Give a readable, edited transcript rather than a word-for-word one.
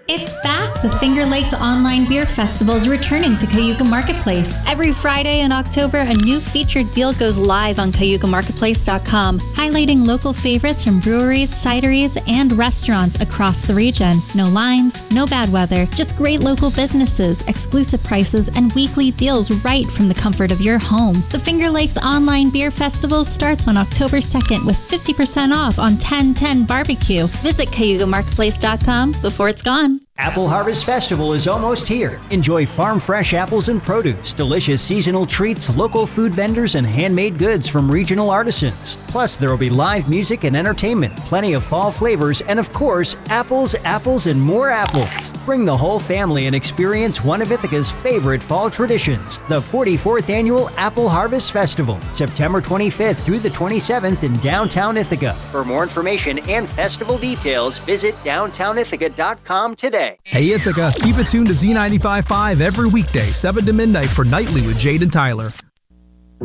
It's back! The Finger Lakes Online Beer Festival is returning to Cayuga Marketplace. Every Friday in October, a new featured deal goes live on CayugaMarketplace.com, highlighting local favorites from breweries, cideries, and restaurants across the region. No lines, no bad weather, just great local businesses, exclusive prices, and weekly deals right from the comfort of your home. The Finger Lakes Online Beer Festival starts on October 2nd with 50% off on 1010 Barbecue. Visit CayugaMarketplace.com before it's gone. Apple Harvest Festival is almost here. Enjoy farm-fresh apples and produce, delicious seasonal treats, local food vendors, and handmade goods from regional artisans. Plus, there will be live music and entertainment, plenty of fall flavors, and of course, apples, and more apples. Bring the whole family and experience one of Ithaca's favorite fall traditions, the 44th Annual Apple Harvest Festival, September 25th through the 27th in downtown Ithaca. For more information and festival details, visit downtownithaca.com today. Hey Ithaca, keep it tuned to Z95.5 every weekday, 7 to midnight for Nightly with Jade and Tyler.